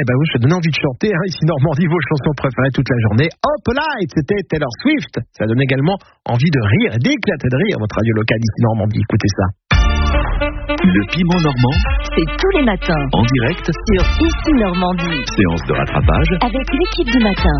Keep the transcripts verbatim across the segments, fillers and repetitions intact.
bah oui, je te donne envie de chanter, hein, ici Normandie, vos chansons préférées toute la journée. En Polite, c'était Taylor Swift. Ça donne également envie de rire et d'éclater de rire, votre radio locale ici Normandie. Écoutez ça. Le piment normand, c'est tous les matins. En direct sur Ici Normandie. Séance de rattrapage avec l'équipe du matin.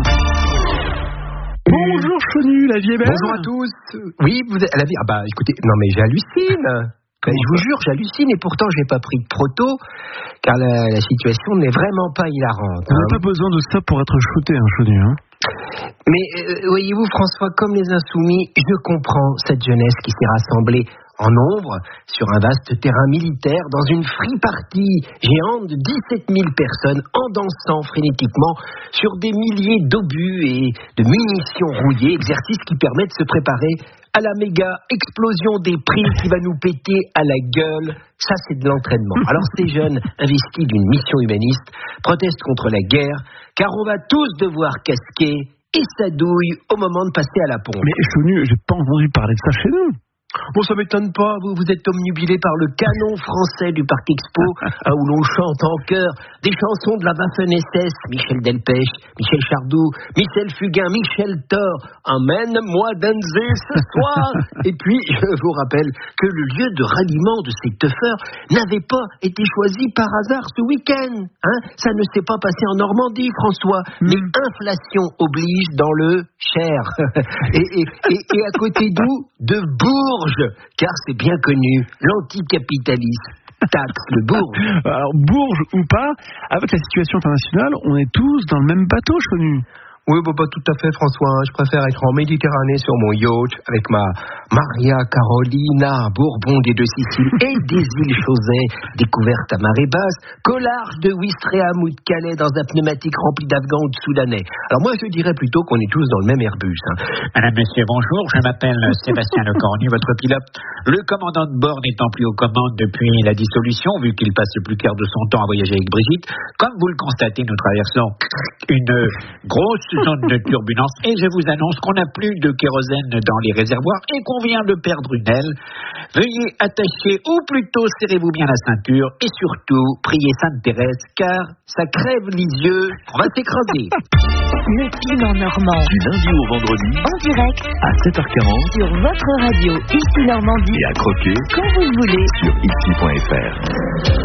Bonjour Chenu, la vie est belle. Bonjour à tous. Oui, vous êtes, la vie. Ah bah écoutez, non mais j'hallucine. Ben, je vous jure, j'hallucine et pourtant j'ai pas pris de proto car la, la situation n'est vraiment pas hilarante. On n'a hein. pas besoin de ça pour être shooté, hein, Chenu. Hein. Mais euh, voyez-vous, François, comme les Insoumis, je comprends cette jeunesse qui s'est rassemblée en nombre sur un vaste terrain militaire dans une free party géante de dix-sept mille personnes en dansant frénétiquement sur des milliers d'obus et de munitions rouillées, exercice qui permet de se préparer à la méga explosion des prix qui va nous péter à la gueule. Ça, c'est de l'entraînement. Alors ces jeunes investis d'une mission humaniste protestent contre la guerre car on va tous devoir casquer et s'adouille au moment de passer à la pompe. Mais Chenu, j'ai pas entendu parler de ça chez nous. Bon, ça m'étonne pas, vous, vous êtes omnubilé par le canon français du Parc Expo, hein, où l'on chante en chœur des chansons de la Waffen-S S, Michel Delpech, Michel Chardou, Michel Fugain, Michel Thor, emmène-moi danser ce soir. Et puis, je vous rappelle que le lieu de ralliement de ces teufeurs n'avait pas été choisi par hasard ce week-end. Hein, ça ne s'est pas passé en Normandie, François, mmh. mais inflation oblige dans le Cher. et, et, et, et à côté d'où de Bourges, car c'est bien connu, l'anticapitalisme taxe le Bourges. Alors Bourges ou pas, avec la situation internationale, on est tous dans le même bateau, Chenu. Oui, bah, bah, tout à fait, François. Je préfère être en Méditerranée sur mon yacht avec ma Maria Carolina, Bourbon des deux Siciles et des îles Chausey, découvertes à marée basse, qu'au large de Ouistreham ou de Calais dans un pneumatique rempli d'Afghans ou de Soudanais. Alors moi, je dirais plutôt qu'on est tous dans le même Airbus. Hein. Madame, Monsieur, bonjour. Je m'appelle Sébastien Lecornu, votre pilote. Le commandant de bord n'étant plus aux commandes depuis la dissolution, vu qu'il passe le plus clair de son temps à voyager avec Brigitte, comme vous le constatez, nous traversons une grosse zone de turbulence et je vous annonce qu'on n'a plus de kérosène dans les réservoirs et qu'on vient de perdre une aile. Veuillez attacher ou plutôt serrez-vous bien la ceinture et surtout priez Sainte Thérèse car ça crève les yeux, on va s'écraser. Le piment normand. Du lundi au vendredi en direct à sept heures quarante sur votre radio Ici Normandie et à croquer quand vous le voulez sur ici point f r.